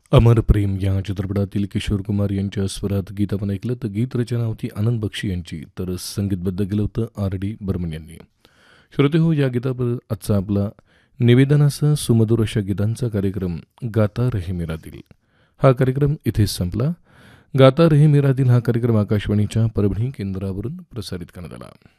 अमर प्रेम या चित्रपटातील किशोर कुमार यांच्या स्वरात गीत आपण ऐकलं. तर गीत रचना होती आनंद बक्षी यांची, तर संगीतबद्ध केलं होतं R.D. बर्मन यांनी. श्रोते हो, या गीताबद्दल आजचा आपला निवेदनासह सुमधुर अशा गीतांचा कार्यक्रम गाता रहे मेरा दिल, हा कार्यक्रम इथेच संपला. गाता रहे मेरा दिल हा कार्यक्रम आकाशवाणीच्या परभणी केंद्रावरून प्रसारित करण्यात आला.